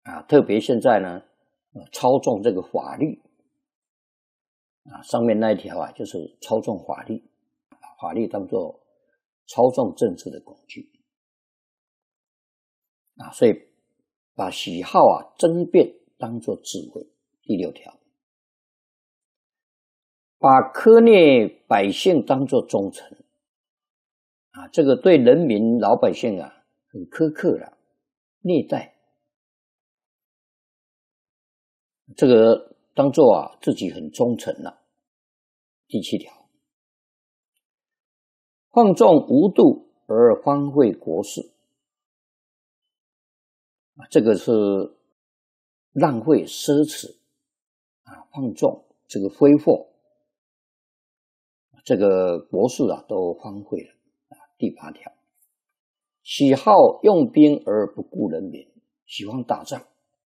特别现在呢，操纵这个法律上面那一条就是操纵法律，法律当作操纵政治的工具所以把喜好争辩当作智慧。第6条，把苛虐百姓当作忠臣这个对人民老百姓很苛刻了，虐待，这个当作自己很忠诚了。第7条，放纵无度而荒废国事这个是浪费奢侈放纵这个挥霍，这个国事都荒废了。第8条，喜好用兵而不顾人民，喜欢打仗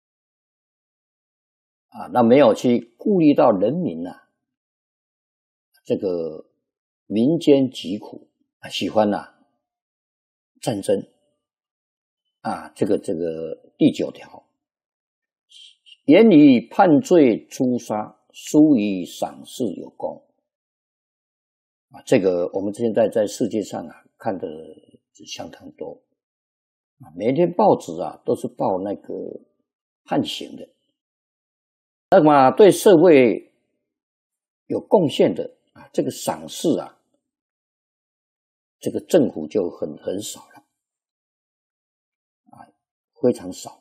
那没有去顾虑到人民这个民间疾苦喜欢战争这个第9条，严以判罪诛杀，疏以赏识有功这个我们现在在世界上看的相当多每天报纸都是报那个判刑的，那么对社会有贡献的这个赏识这个政府就很少了非常少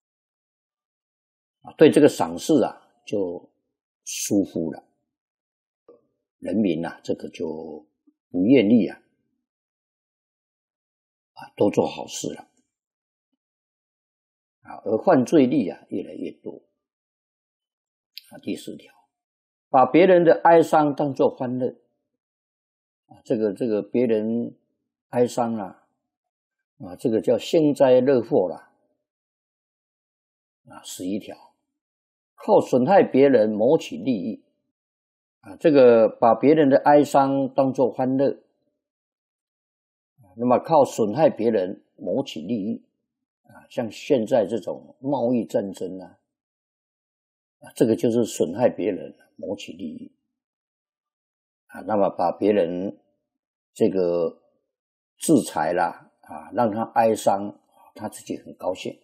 对这个赏识就疏忽了，人民这个就不愿意多做好事了而犯罪率越来越多第4条，把别人的哀伤当作欢乐这个别人哀伤这个叫幸灾乐祸啦11条，靠损害别人谋取利益这个把别人的哀伤当作欢乐那么靠损害别人谋取利益像现在这种贸易战争这个就是损害别人谋取利益那么把别人这个制裁啦让他哀伤他自己很高兴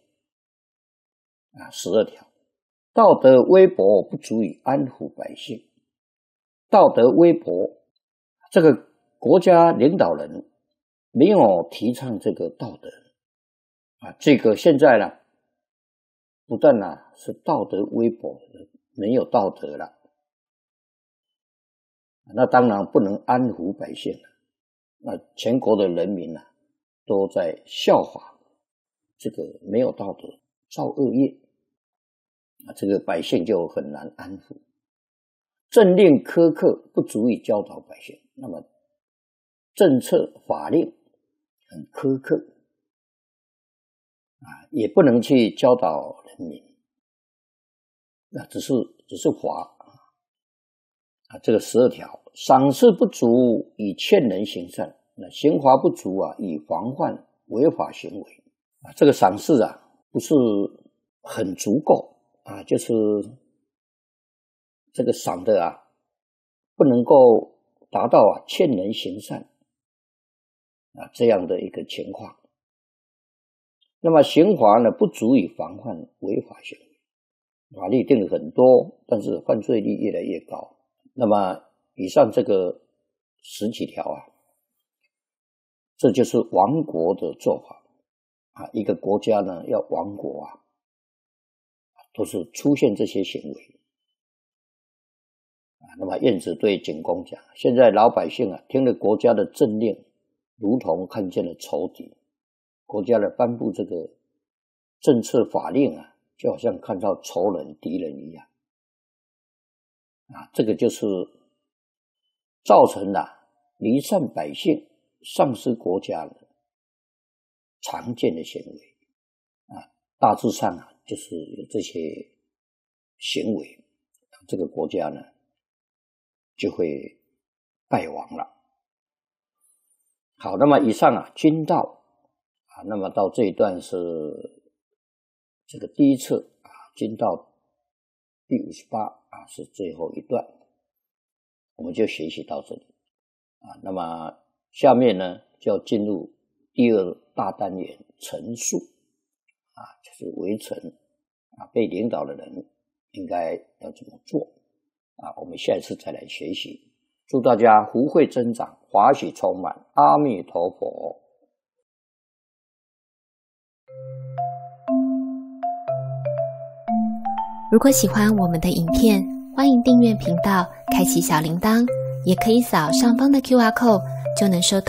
12条，道德微薄不足以安抚百姓，道德微薄，这个国家领导人没有提倡这个道德这个现在呢不但是道德微薄，没有道德了那当然不能安抚百姓了那全国的人民都在效法这个没有道德造恶业这个百姓就很难安抚，政令苛刻不足以教导百姓，那么政策法令很苛刻也不能去教导人民那只是罚这个12条，赏识不足以劝人行善，那刑罚不足以防范违法行为这个赏识不是很足够就是这个赏的不能够达到劝人行善这样的一个情况。那么刑罚呢不足以防范违法行为，法律定了很多，但是犯罪率越来越高。那么以上这个10几条这就是亡国的做法一个国家呢要亡国都是出现这些行为那么晏子对景公讲，现在老百姓听了国家的政令如同看见了仇敌，国家的颁布这个政策法令就好像看到仇人敌人一样这个就是造成了离散百姓丧失国家的常见的行为大致上就是有这些行为这个国家呢就会败亡了。好，那么以上军道那么到这一段是这个第一册经到第58是最后一段，我们就学习到这里那么下面呢就要进入第二大单元陈述就是围城被领导的人应该要怎么做我们下一次再来学习。祝大家福慧增长，华喜充满，阿弥陀佛。 如果喜欢我们的影片，欢迎订阅频道，开启小铃铛，也可以扫上方的 QR code，就能收到